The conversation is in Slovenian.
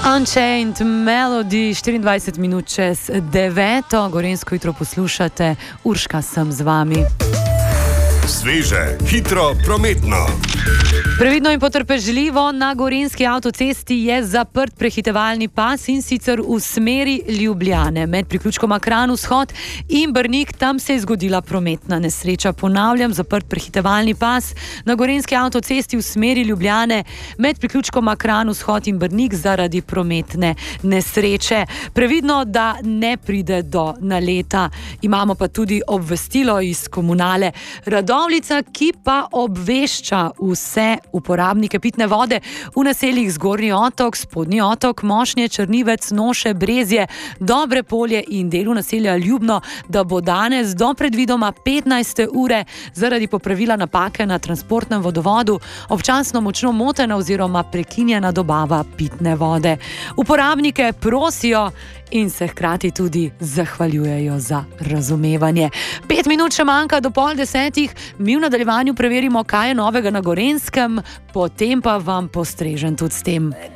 Unchained Melody, 24 minut čez 9. Gorenjsko jutro poslušate, Urška sem z vami. Sveže, hitro, prometno. Previdno in potrpežljivo, na gorenjski avtocesti je zaprt prehitevalni pas in sicer v smeri Ljubljane. Med priključkoma Kranj vzhod in Brnik, tam se je zgodila prometna nesreča. Ponavljam, zaprt prehitevalni pas na gorenjski avtocesti v smeri Ljubljane med priključkoma Kranj vzhod in Brnik zaradi prometne nesreče. Previdno, da ne pride do naleta. Imamo pa tudi obvestilo iz komunale Radovljica, ki pa obvešča vse uporabnike pitne vode v naseljih Zgornji Otok, Spodnji Otok, Mošnje, Črnivec, Noše, Brezje, Dobre Polje in delu naselja Ljubno, da bo danes do predvidoma 15. ure zaradi popravila napake na transportnem vodovodu občasno močno motena oziroma prekinjena dobava pitne vode. Uporabnike prosijo in se hkrati tudi zahvaljujejo za razumevanje. 5 minut še manjka do 9:30, mi v nadaljevanju preverimo, kaj je novega na Gorenjskem, potem pa vam postrežem tudi s tem.